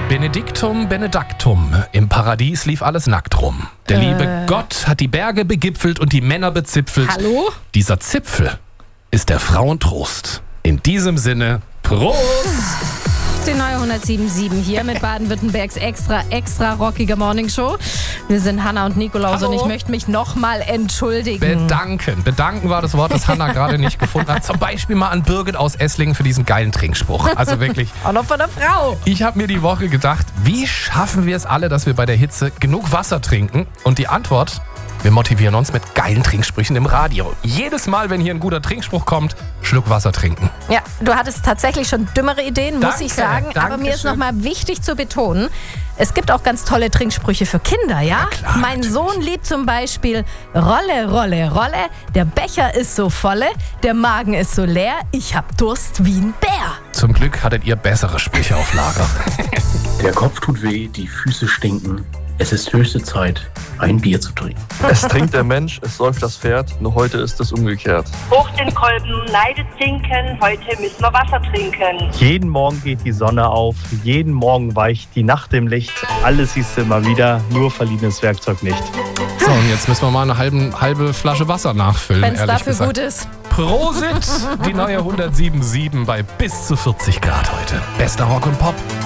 Benediktum, Benedaktum. Im Paradies lief alles nackt rum. Der liebe Gott hat die Berge begipfelt und die Männer bezipfelt. Hallo? Dieser Zipfel ist der Frauentrost. In diesem Sinne, Prost! Die neue 107.7 hier mit Baden-Württembergs extra rockige Morningshow. Wir sind Hanna und Nikolaus. Hallo. Und ich möchte mich nochmal entschuldigen. Bedanken war das Wort, das Hanna gerade nicht gefunden hat. Zum Beispiel mal an Birgit aus Esslingen für diesen geilen Trinkspruch. Also wirklich. Auch noch von der Frau. Ich habe mir die Woche gedacht, wie schaffen wir es alle, dass wir bei der Hitze genug Wasser trinken? Und die Antwort: Wir motivieren uns mit geilen Trinksprüchen im Radio. Jedes Mal, wenn hier ein guter Trinkspruch kommt, Schluck Wasser trinken. Ja, du hattest tatsächlich schon dümmere Ideen, muss ich sagen. Aber mir ist nochmal wichtig zu betonen, es gibt auch ganz tolle Trinksprüche für Kinder, ja? klar, Mein natürlich. Sohn liebt zum Beispiel Rolle, Rolle, Rolle, der Becher ist so volle, der Magen ist so leer, ich hab Durst wie ein Bär. Zum Glück hattet ihr bessere Sprüche auf Lager. Der Kopf tut weh, die Füße stinken. Es ist höchste Zeit, ein Bier zu trinken. Es trinkt der Mensch, es säuft das Pferd, nur heute ist es umgekehrt. Hoch den Kolben, leidet sinken, heute müssen wir Wasser trinken. Jeden Morgen geht die Sonne auf, jeden Morgen weicht die Nacht im Licht. Alles siehst du immer wieder, nur verliehenes Werkzeug nicht. So, und jetzt müssen wir mal eine halbe Flasche Wasser nachfüllen, Wenn es ehrlich dafür gesagt. gut ist. Prosit! Die neue 107.7 bei bis zu 40 Grad heute. Bester Rock und Pop.